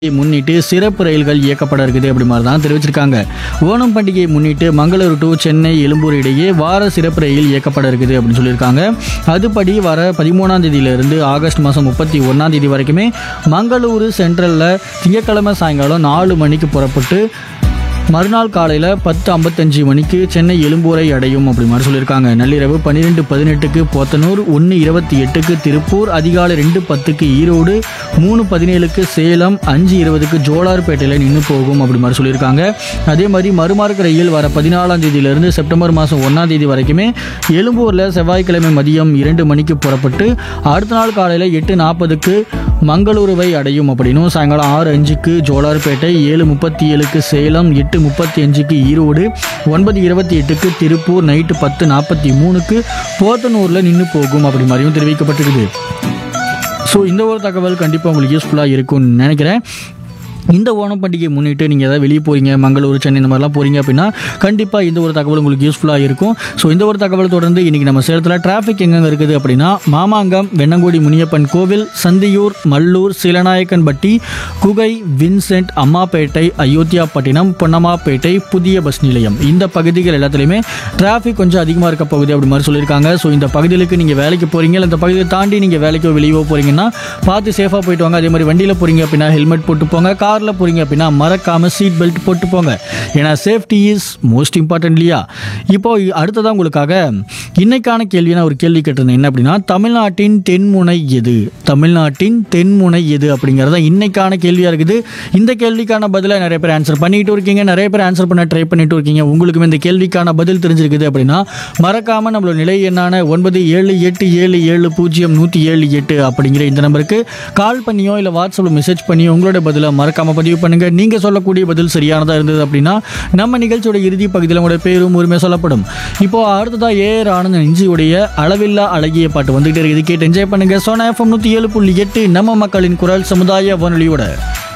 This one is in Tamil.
முன்னிட்டு சிறப்பு ரயில்கள் இயக்கப்பட இருக்குது அப்படி மாதிரி தான் தெரிவிச்சிருக்காங்க. ஓணம் பண்டிகையை முன்னிட்டு மங்களூரு டு சென்னை எழும்பூர் இடையே வார சிறப்பு ரயில் இயக்கப்பட இருக்குது அப்படின்னு சொல்லியிருக்காங்க. அதுபடி வர 13ஆம் தேதியிலிருந்து ஆகஸ்ட் மாதம் 31ஆம் தேதி வரைக்குமே மங்களூரு சென்ட்ரலில் திங்கட்கிழமை சாயங்காலம் 4 மணிக்கு புறப்பட்டு மறுநாள் காலையில் 10:55 மணிக்கு சென்னை எழும்பூரை அடையும் அப்படி மாதிரி சொல்லியிருக்காங்க. நள்ளிரவு 12:18க்கு போத்தனூர், 1:28க்கு திருப்பூர், அதிகாலை 2:10க்கு ஈரோடு, 3:17க்கு சேலம், 5:20க்கு ஜோலார்பேட்டையில் நின்று போகும் அப்படி மாதிரி சொல்லியிருக்காங்க. அதே மாதிரி மறுமார்க்க ரயில் வர 14ஆம் தேதியிலிருந்து செப்டம்பர் மாதம் 1ஆம் தேதி வரைக்குமே எழும்பூரில் செவ்வாய்க்கிழமை மதியம் 2 மணிக்கு புறப்பட்டு அடுத்த நாள் காலையில் 8:40க்கு மங்களூருவை அடையும் அப்படின்னும், சாயங்காலம் 6:05க்கு ஜோலார்பேட்டை, 7:37க்கு சேலம், 8:35க்கு ஈரோடு, 9:28க்கு திருப்பூர், நைட்டு 10:43க்கு போத்தனூரில் நின்று போகும் அப்படி மாதிரியும் தெரிவிக்கப்பட்டிருக்குது. ஸோ இந்த ஒரு தகவல் கண்டிப்பாக உங்களுக்கு யூஸ்ஃபுல்லாக இருக்கும்னு நினைக்கிறேன். இந்த ஓணம் பண்டிகையை முன்னிட்டு நீங்கள் ஏதாவது வெளியே போகிறீங்க, மங்களூர், சென்னை இந்த மாதிரிலாம் போகிறீங்க அப்படின்னா கண்டிப்பாக இந்த ஒரு தகவல் உங்களுக்கு யூஸ்ஃபுல்லாக இருக்கும். ஸோ இந்த ஒரு தகவல் தொடர்ந்து இன்றைக்கி நம்ம சேலத்தில் டிராஃபிக் எங்கெங்கே இருக்குது அப்படின்னா மாமாங்கம், வெண்ணங்குடி முனியப்பன் கோவில், சந்தியூர், மல்லூர், சீலநாயக்கன்பட்டி, குகை, வின்சென்ட், அம்மாப்பேட்டை, அயோத்தியாப்பட்டினம், பொன்னம்மாப்பேட்டை, புதிய பஸ் நிலையம் இந்த பகுதிகள் எல்லாத்துலேயுமே டிராஃபிக் கொஞ்சம் அதிகமாக இருக்க போகுது அப்படி மாதிரி சொல்லியிருக்காங்க. ஸோ இந்த பகுதிகளுக்கு நீங்கள் வேலைக்கு போகிறீங்க இல்லை இந்த பகுதியை தாண்டி நீங்கள் வேலைக்கோ வெளியவோ போகிறீங்கன்னா பார்த்து சேஃபாக போயிட்டு வாங்க. அதே மாதிரி வண்டியில் போகிறீங்க அப்படின்னா ஹெல்மெட் போட்டு போங்க. காரில் போகிறீங்க அப்படின்னா மறக்காமல் சீட் பெல்ட் போட்டு போங்க. ஏன்னா சேஃப்டி இஸ் மோஸ்ட் இம்பார்ட்டன்ட் இல்லையா? இப்போ அடுத்ததான் உங்களுக்காக இன்னைக்கான கேள்வி நான் ஒரு கேள்வி கேட்டிருந்தேன். என்ன அப்படின்னா தமிழ்நாட்டின் தென்முனை எது? தமிழ்நாட்டின் தென்முனை எது அப்படிங்கிறத இன்னைக்கான கேள்வியாக இருக்குது. இந்த கேள்விக்கான பதிலை நிறைய பேர் ஆன்சர் பண்ணிட்டு இருக்கீங்க, நிறைய பேர் ஆன்சர் பண்ண ட்ரை பண்ணிட்டு இருக்கீங்க. உங்களுக்குமே இந்த கேள்விக்கான பதில் தெரிஞ்சிருக்குது அப்படின்னா மறக்காமல் நம்மளோட நிலை எண்ணான 9787700178 அப்படிங்கிற இந்த நம்பருக்கு கால் பண்ணியோ இல்லை வாட்ஸ்அப்பில் மெசேஜ் பண்ணியோ உங்களோட பதிலை மறக்காமல் பதிவு பண்ணுங்க. நீங்க சொல்லக்கூடிய பதில் சரியானதா இருந்தது அப்படின்னா நம்ம நிகழ்ச்சியோட இறுதி பகுதியில் உங்களோட பேரும் உரிமையாக சொல்லப்படும். இப்போ அடுத்ததா ஏஆர் ஆனந்த் இஞ்சியுடைய அளவில்லா அழகிய பாட்டு வந்துகிட்டே இருக்குது. கேட்டு என்ஜாய் பண்ணுங்க. சோனா FM 107.8 நம்ம மக்களின் குரல் சமுதாய வானொலியோட